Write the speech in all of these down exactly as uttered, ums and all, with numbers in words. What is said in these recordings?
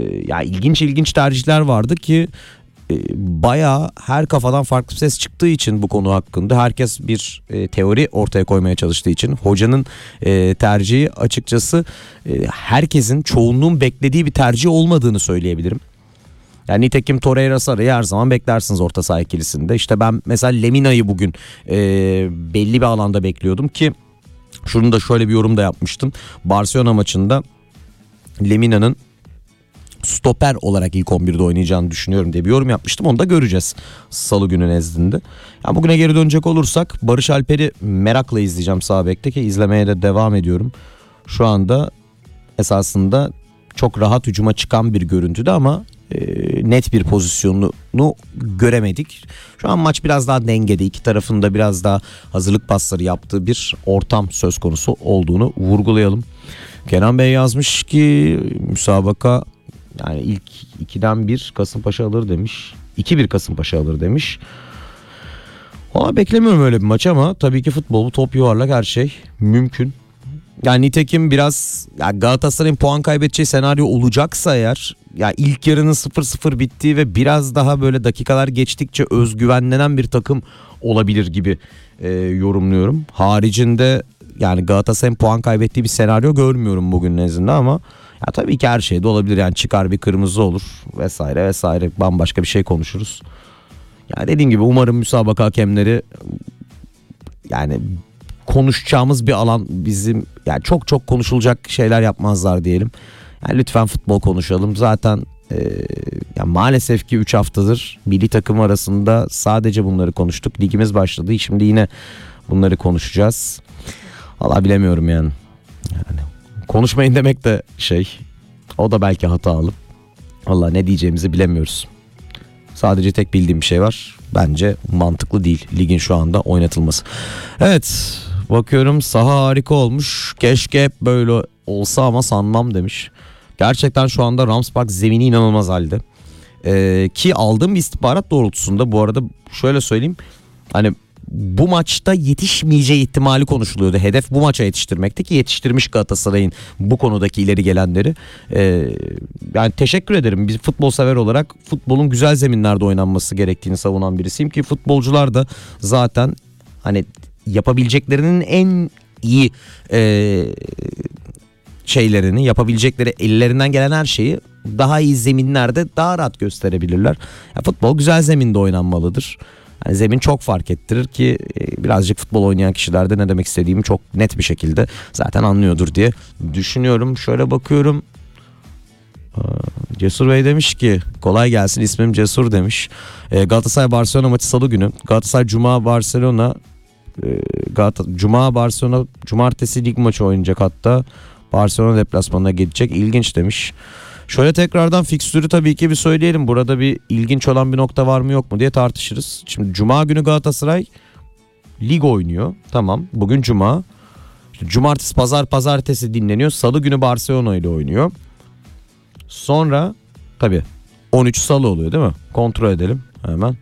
ya ilginç ilginç tercihler vardı ki e, bayağı her kafadan farklı ses çıktığı için bu konu hakkında herkes bir e, teori ortaya koymaya çalıştığı için hocanın e, tercihi açıkçası e, herkesin, çoğunluğun beklediği bir tercih olmadığını söyleyebilirim. Yani nitekim Torreira Sarı'yı her zaman beklersiniz orta saha ikilisinde. İşte ben mesela Lemina'yı bugün e, belli bir alanda bekliyordum ki şunu da şöyle bir yorum da yapmıştım. Barcelona maçında Lemina'nın stoper olarak ilk on birde oynayacağını düşünüyorum diye bir yorum yapmıştım. Onu da göreceğiz Salı günü nezdinde. Yani bugüne geri dönecek olursak Barış Alper'i merakla izleyeceğim sağ bekte ki izlemeye de devam ediyorum. Şu anda esasında çok rahat hücuma çıkan bir görüntüde ama e, net bir pozisyonunu göremedik. Şu an maç biraz daha dengede, iki tarafında biraz daha hazırlık pasları yaptığı bir ortam söz konusu olduğunu vurgulayalım. Kenan Bey yazmış ki müsabaka yani ilk ikiden bir Kasımpaşa alır demiş. iki bir Kasımpaşa alır demiş. Valla beklemiyorum öyle bir maç ama tabii ki futbol bu, top yuvarlak, her şey mümkün. Yani nitekim biraz ya Galatasaray'ın puan kaybedeceği senaryo olacaksa eğer, ya ilk yarının sıfır sıfır bittiği ve biraz daha böyle dakikalar geçtikçe özgüvenlenen bir takım olabilir gibi e, yorumluyorum. Haricinde yani Galatasaray'ın puan kaybettiği bir senaryo görmüyorum bugün nezdinde ama ya tabii ki her şey de olabilir. Yani çıkar bir kırmızı olur vesaire vesaire, bambaşka bir şey konuşuruz. Yani dediğim gibi umarım müsabaka hakemleri, yani konuşacağımız bir alan bizim, yani çok çok konuşulacak şeyler yapmazlar diyelim. Yani lütfen futbol konuşalım. Zaten e, ya maalesef ki üç haftadır milli takım arasında sadece bunları konuştuk. Ligimiz başladı. Şimdi yine bunları konuşacağız. Vallahi bilemiyorum yani. Yani konuşmayın demek de şey, o da belki hatalı. Vallahi ne diyeceğimizi bilemiyoruz. Sadece tek bildiğim bir şey var. Bence mantıklı değil ligin şu anda oynatılması. Evet, bakıyorum saha harika olmuş. Keşke hep böyle olsa ama sanmam demiş. Gerçekten şu anda Rams Park zemini inanılmaz halde. Ee, ki aldığım bir istihbarat doğrultusunda, bu arada şöyle söyleyeyim. Hani bu maçta yetişmeyeceği ihtimali konuşuluyordu. Hedef bu maça yetiştirmekti ki yetiştirmiş Galatasaray'ın bu konudaki ileri gelenleri. Ee, yani teşekkür ederim. Bir futbol sever olarak futbolun güzel zeminlerde oynanması gerektiğini savunan birisiyim ki futbolcular da zaten hani yapabileceklerinin en iyi e, şeylerini, yapabilecekleri, ellerinden gelen her şeyi daha iyi zeminlerde daha rahat gösterebilirler. Ya futbol güzel zeminde oynanmalıdır. Yani zemin çok fark ettirir ki birazcık futbol oynayan kişiler de ne demek istediğimi çok net bir şekilde zaten anlıyordur diye düşünüyorum. Şöyle bakıyorum. Cesur Bey demiş ki kolay gelsin, ismim Cesur demiş. Galatasaray Barcelona maçı Salı günü. Galatasaray Cuma Barcelona Galatasaray Cuma Barcelona Cumartesi lig maçı oynayacak, hatta Barcelona deplasmanına gidecek. İlginç demiş. Şöyle tekrardan fikstürü tabii ki bir söyleyelim. Burada bir ilginç olan bir nokta var mı yok mu diye tartışırız. Şimdi Cuma günü Galatasaray lig oynuyor. Tamam, bugün Cuma. Cumartesi, pazar, pazartesi dinleniyor. Salı günü Barcelona ile oynuyor. Sonra tabii on üç Salı oluyor değil mi? Kontrol edelim hemen.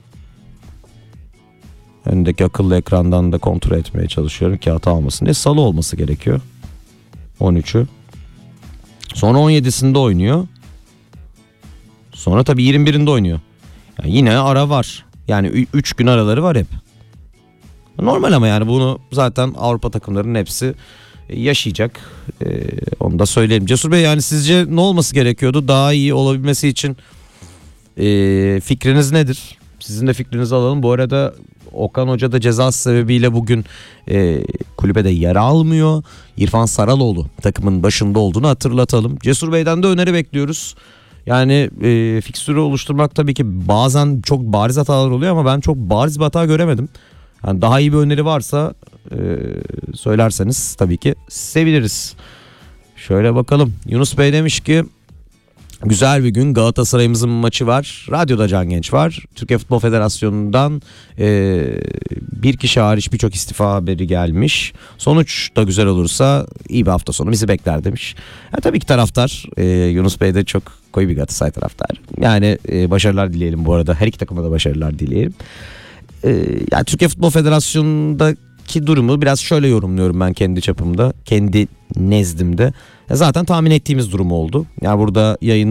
Önündeki akıllı ekrandan da kontrol etmeye çalışıyorum ki hata olmasın diye. Salı olması gerekiyor. on üçü. Sonra on yedisinde oynuyor. Sonra tabii yirmi birinde oynuyor. Yani yine ara var. Yani üç gün araları var hep. Normal ama yani bunu zaten Avrupa takımlarının hepsi yaşayacak. Ee, onu da söyleyelim. Cesur Bey, yani sizce ne olması gerekiyordu daha iyi olabilmesi için? Ee, fikriniz nedir? Sizin de fikrinizi alalım. Bu arada Okan Hoca da cezası sebebiyle bugün e, kulübede yer almıyor. İrfan Saraloğlu takımın başında olduğunu hatırlatalım. Cesur Bey'den de öneri bekliyoruz. Yani e, fikstürü oluşturmak tabii ki bazen çok bariz hatalar oluyor ama ben çok bariz bir hata göremedim. Yani daha iyi bir öneri varsa e, söylerseniz tabii ki seviniriz. Şöyle bakalım. Yunus Bey demiş ki güzel bir gün, Galatasaray'ımızın maçı var. Radyoda Can Genç var. Türkiye Futbol Federasyonu'ndan e, bir kişi hariç birçok istifa haberi gelmiş. Sonuç da güzel olursa iyi bir hafta sonu bizi bekler demiş. Ya, tabii ki taraftar. E, Yunus Bey de çok koyu bir Galatasaray taraftar. Yani e, başarılar dileyelim bu arada. Her iki takıma da başarılar dileyelim. E, yani Türkiye Futbol Federasyonu'ndaki durumu biraz şöyle yorumluyorum ben kendi çapımda. Kendi nezdimde. Zaten tahmin ettiğimiz durum oldu. Yani burada yayın